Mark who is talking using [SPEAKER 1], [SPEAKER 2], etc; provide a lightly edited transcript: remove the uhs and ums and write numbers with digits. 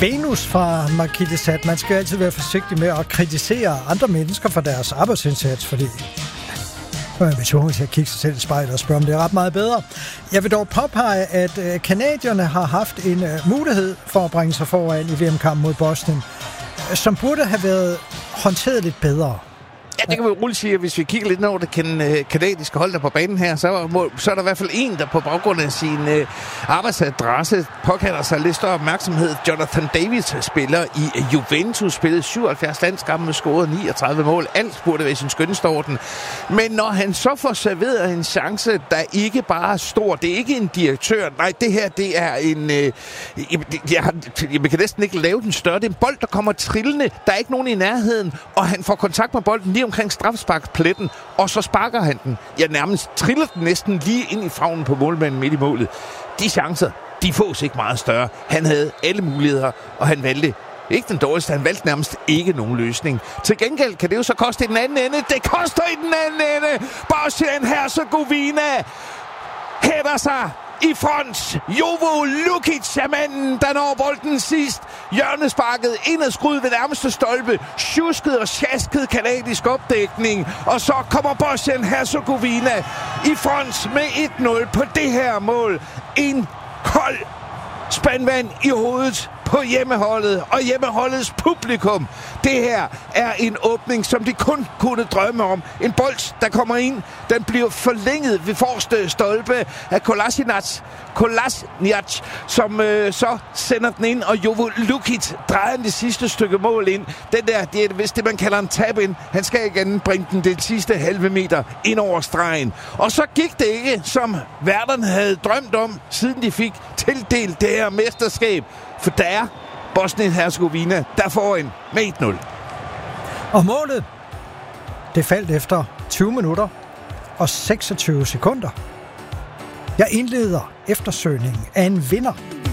[SPEAKER 1] Venus fra Marquis Man skal altid være forsigtig med at kritisere andre mennesker for deres arbejdsindsats, fordi så er man tvunget til at kigge sig selv i spejlet og spørge, om det er ret meget bedre. Jeg vil dog påpege, at kanadierne har haft en mulighed for at bringe sig foran i VM-kampen mod Bosnien, som burde have været håndteret lidt bedre.
[SPEAKER 2] Ja, det kan vi roligt sige, at hvis vi kigger lidt ned over det kanadiske hold der på banen her, så er der i hvert fald en, der på baggrund af sin arbejdsadresse påkalder sig lidt større opmærksomhed. Jonathan David spiller i Juventus, spillede 77 landskampe, scorede 39 mål. Alt burde være i sin skønneste orden. Men når han så får serveret en chance, der ikke bare er stor, det er ikke en direktør, nej, det her, det er en... Jeg kan næsten ikke lave den større. Det er en bold, der kommer trillende. Der er ikke nogen i nærheden, og han får kontakt med bolden lige omkring straffesparkspletten, og så sparker han den. Ja, nærmest triller den næsten lige ind i favnen på målmanden midt i målet. De chancer, de fås ikke meget større. Han havde alle muligheder, og han valgte ikke den dårligste. Han valgte nærmest ikke nogen løsning. Til gengæld kan det jo så koste i den anden ende. Det koster i den anden ende. Bosnien-Hercegovina hætter sig i front. Jovo Lukic er manden, der når bolden sidst. Hjørnesparket indadskryd ved nærmeste stolpe. Sjusket og sjasket kanadisk opdækning. Og så kommer Bosnien-Hercegovina i front med 1-0 på det her mål. En kold spandvand i hovedet på hjemmeholdet og hjemmeholdets publikum. Det her er en åbning, som de kun kunne drømme om. En bold, der kommer ind, den bliver forlænget ved forreste stolpe af Kolasinac, som så sender den ind, og Jovo Lukic drejer det sidste stykke mål ind. Den der, det er vist det, man kalder en tab-in. Han skal igen bringe den det sidste halve meter ind over stregen. Og så gik det ikke, som værterne havde drømt om, siden de fik tildelt det her mesterskab. For der er Bosnien-Hercegovina, der får en med 1-0.
[SPEAKER 1] Og målet, det faldt efter 20 minutter og 26 sekunder. Jeg indleder eftersøgningen af en vinder